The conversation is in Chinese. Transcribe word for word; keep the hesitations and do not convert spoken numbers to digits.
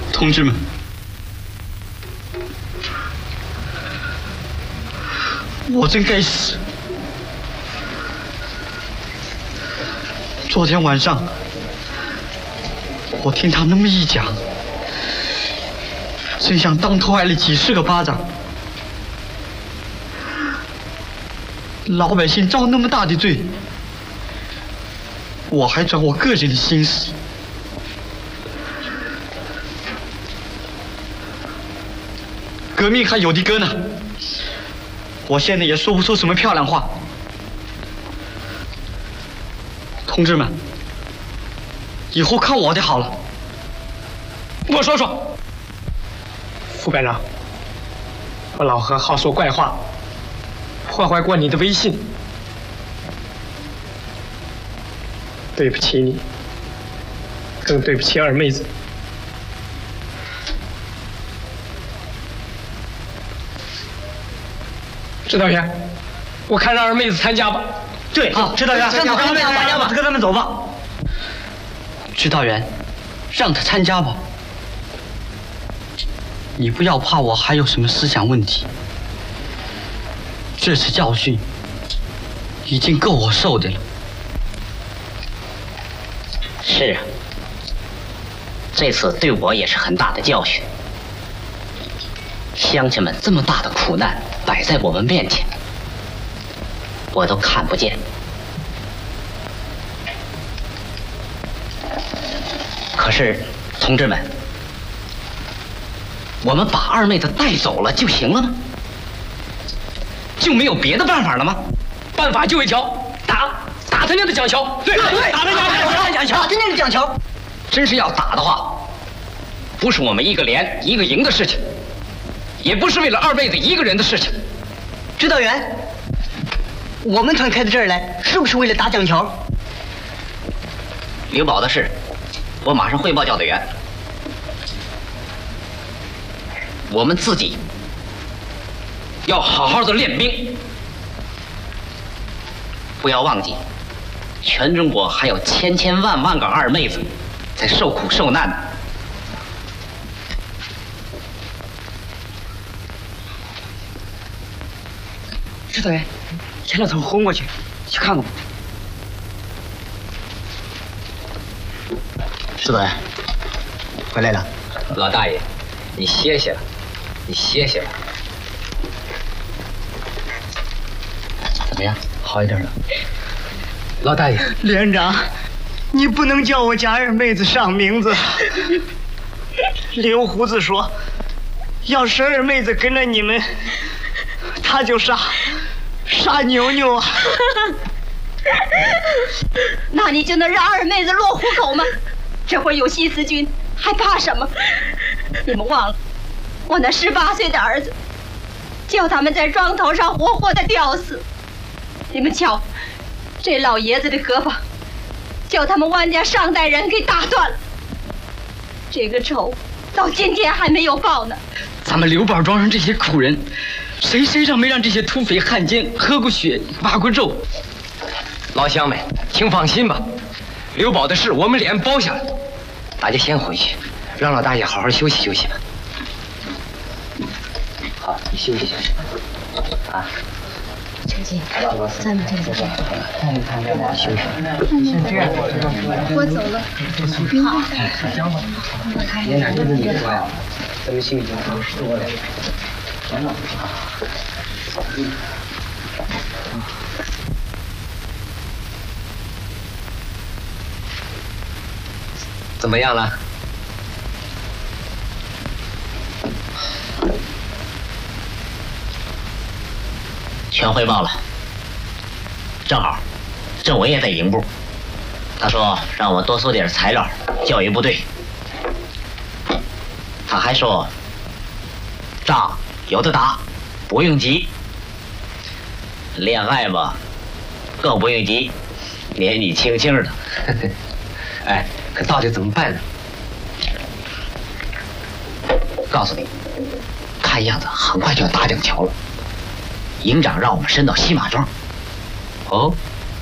同志们，我真该死！昨天晚上，我听他那么一讲，真想当头挨了几十个巴掌。老百姓遭那么大的罪，我还转我个人的心思。革命还有的歌呢，我现在也说不出什么漂亮话。同志们，以后看我的好了。 我说说，副班长，我老何好说怪话，破坏过你的威信，对不起你，更对不起二妹子。指导员，我看让二妹子参加吧。 对，好，指导员，让他参加吧，跟他们走吧。指导员，让他参加吧。你不要怕我还有什么思想问题。这次教训已经够我受的了。 是啊，这次对我也是很大的教训。乡亲们这么大的苦难摆在我们面前，我都看不见。可是，同志们，我们把二妹子带走了就行了吗？就没有别的办法了吗？ 办法就一条，打打他那个蒋桥。 对对，打他那个蒋桥，打他那个蒋桥。真是要打的话，不是我们一个连一个营的事情，也不是为了二妹子一个人的事情。 指导员，我们团开到这儿来，是不是为了打蒋桥？ 刘宝的事，我马上汇报教导员。我们自己要好好的练兵，不要忘记，全中国还有千千万万个二妹子在受苦受难呢。 指导员，前两头轰过去，去看看吧。 指导员，回来了。老大爷，你歇歇了，你歇歇了。怎么样？好一点了？老大爷， 连长，你不能叫我家二妹子上名字。刘胡子说，要是二妹子跟着你们，他就杀杀牛牛啊。 那你就能让二妹子落虎口吗？这会儿有西四军，还怕什么？你们忘了，我那十八岁的儿子，叫他们在庄头上活活的吊死。你们瞧，这老爷子的胳膊，叫他们万家上代人给打断了。这个仇到今天还没有报呢。 咱们刘宝庄上这些苦人，谁身上没让这些土匪汉奸喝过血、挖过肉？ 老乡们，请放心吧，刘宝的事我们脸包下了。大家先回去，让老大爷好好休息休息吧。 好，你休息休息。啊。 秋姐，咱们这里是。 休息。 我走了。好。 爷俩就是你说呀，咱们心里都是多的。怎么样了？ 全汇报了。正好，政委也在营部，他说让我多搜点材料，教育部队。他还说，仗有的打，不用急。恋爱嘛，更不用急，年纪轻轻的。 哎，可到底怎么办呢？ 告诉你，看样子很快就要打蒋桥了。营长让我们升到西马庄。 哦，